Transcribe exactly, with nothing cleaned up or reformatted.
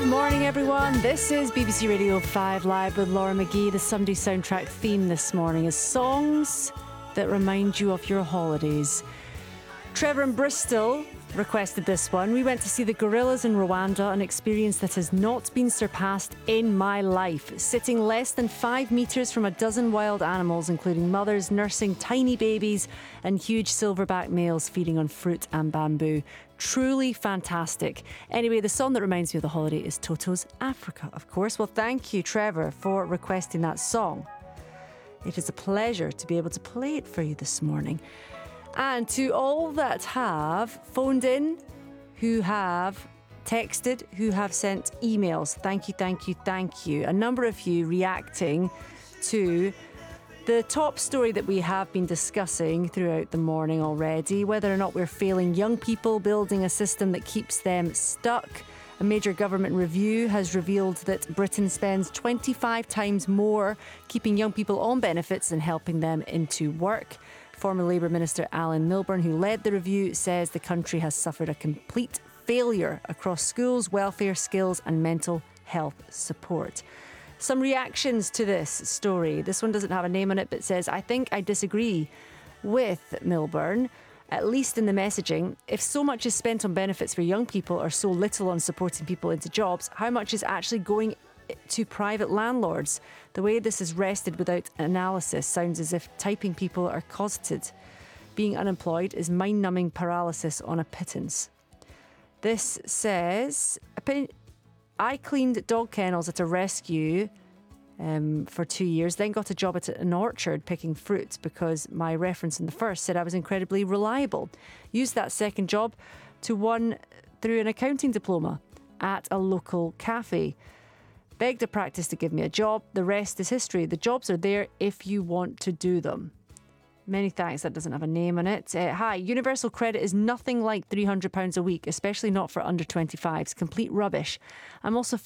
Good morning, everyone. This is B B C Radio five Live with Laura McGee. The Sunday soundtrack theme this morning is songs that remind you of your holidays. Trevor in Bristol requested this one. We went to see the gorillas in Rwanda, an experience that has not been surpassed in my life. Sitting less than five metres from a dozen wild animals, including mothers nursing tiny babies and huge silverback males feeding on fruit and bamboo. Truly fantastic. Anyway, the song that reminds me of the holiday is Toto's Africa, of course. Well, thank you, Trevor, for requesting that song. It is a pleasure to be able to play it for you this morning. And to all that have phoned in, who have texted, who have sent emails, thank you, thank you, thank you. A number of you reacting to the top story that we have been discussing throughout the morning already, whether or not we're failing young people, building a system that keeps them stuck. A major government review has revealed that Britain spends twenty-five times more keeping young people on benefits than helping them into work. Former Labour Minister Alan Milburn, who led the review, says the country has suffered a complete failure across schools, welfare, skills and mental health support. Some reactions to this story. This one doesn't have a name on it, but says, I think I disagree with Milburn, at least in the messaging. If so much is spent on benefits for young people or so little on supporting people into jobs, how much is actually going to private landlords? The way this is rested without analysis sounds as if typing people are costed. Being unemployed is mind-numbing paralysis on a pittance. This says, I cleaned dog kennels at a rescue um, for two years, then got a job at an orchard picking fruit because my reference in the first said I was incredibly reliable. Used that second job to one through an accounting diploma at a local cafe. Begged a practice to give me a job. The rest is history. The jobs are there if you want to do them. Many thanks. That doesn't have a name on it. Uh, hi, universal credit is nothing like three hundred pounds a week, especially not for under twenty-fives. Complete rubbish. I'm also